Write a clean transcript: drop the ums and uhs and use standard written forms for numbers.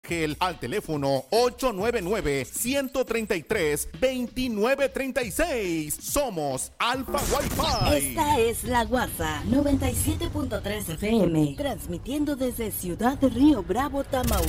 Ángel al teléfono 899-133-2936. Somos Alfa Wi-Fi. Esta es la WhatsApp 97.3 FM, transmitiendo desde Ciudad de Río Bravo, Tamaulipas.